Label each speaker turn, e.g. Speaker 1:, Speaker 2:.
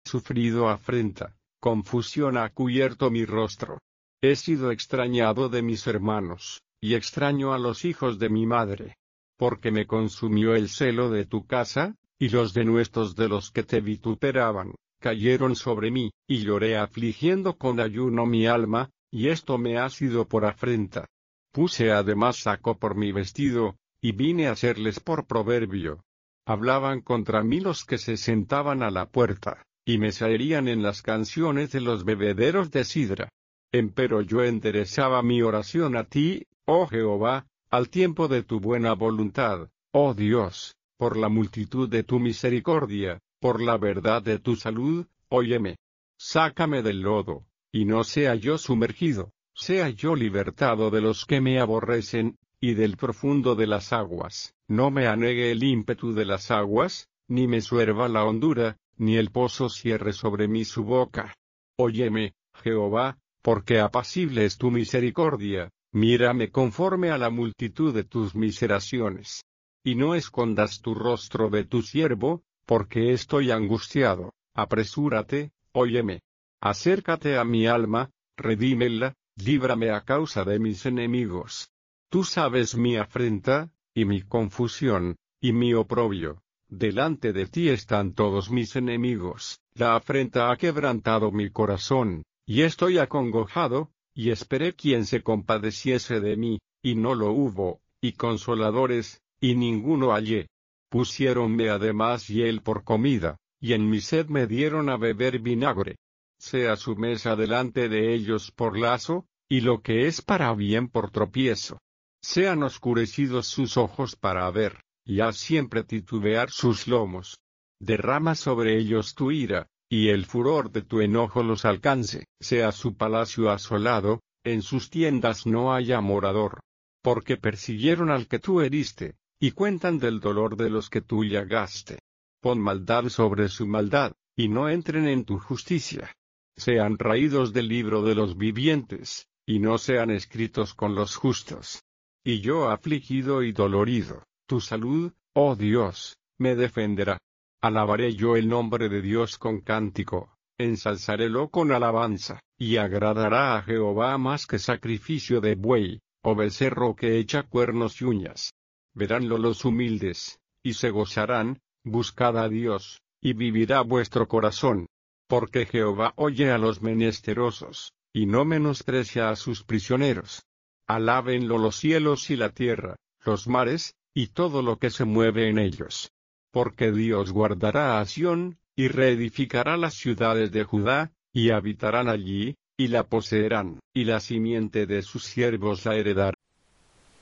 Speaker 1: sufrido afrenta, confusión ha cubierto mi rostro. He sido extrañado de mis hermanos, y extraño a los hijos de mi madre. Porque me consumió el celo de tu casa, y los denuestos de los que te vituperaban, cayeron sobre mí, y lloré afligiendo con ayuno mi alma, y esto me ha sido por afrenta. Puse además saco por mi vestido, y vine a serles por proverbio. Hablaban contra mí los que se sentaban a la puerta, y me zaherían en las canciones de los bebederos de sidra. Empero yo enderezaba mi oración a ti, oh Jehová, al tiempo de tu buena voluntad, oh Dios, por la multitud de tu misericordia, por la verdad de tu salud, óyeme. Sácame del lodo, y no sea yo sumergido, sea yo libertado de los que me aborrecen, y del profundo de las aguas, no me anegue el ímpetu de las aguas, ni me suerva la hondura, ni el pozo cierre sobre mí su boca. Óyeme, Jehová, porque apacible es tu misericordia, mírame conforme a la multitud de tus miseraciones. Y no escondas tu rostro de tu siervo, porque estoy angustiado, apresúrate, óyeme. Acércate a mi alma, redímela, líbrame a causa de mis enemigos. Tú sabes mi afrenta, y mi confusión, y mi oprobio. Delante de ti están todos mis enemigos, la afrenta ha quebrantado mi corazón, y estoy acongojado, y esperé quien se compadeciese de mí, y no lo hubo, y consoladores, y ninguno hallé. Pusiéronme además hiel por comida, y en mi sed me dieron a beber vinagre. Sea su mesa delante de ellos por lazo, y lo que es para bien por tropiezo. Sean oscurecidos sus ojos para ver, y haz siempre titubear sus lomos. Derrama sobre ellos tu ira, y el furor de tu enojo los alcance. Sea su palacio asolado, en sus tiendas no haya morador. Porque persiguieron al que tú heriste, y cuentan del dolor de los que tú llagaste. Pon maldad sobre su maldad, y no entren en tu justicia. Sean raídos del libro de los vivientes, y no sean escritos con los justos. Y yo afligido y dolorido, tu salud, oh Dios, me defenderá. Alabaré yo el nombre de Dios con cántico, ensalzarélo con alabanza, y agradará a Jehová más que sacrificio de buey, o becerro que echa cuernos y uñas. Veránlo los humildes, y se gozarán, buscad a Dios, y vivirá vuestro corazón. Porque Jehová oye a los menesterosos, y no menosprecia a sus prisioneros. Alábenlo los cielos y la tierra, los mares, y todo lo que se mueve en ellos. Porque Dios guardará a Sión, y reedificará las ciudades de Judá, y habitarán allí, y la poseerán, y la simiente de sus siervos la heredará.